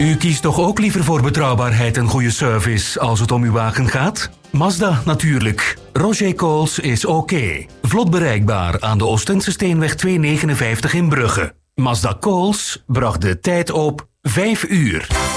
U kiest toch ook liever voor betrouwbaarheid en goede service als het om uw wagen gaat? Mazda natuurlijk. Roger Coles is oké. Vlot bereikbaar aan de Oostense Steenweg 259 in Brugge. Mazda Coles bracht de tijd op 5 uur.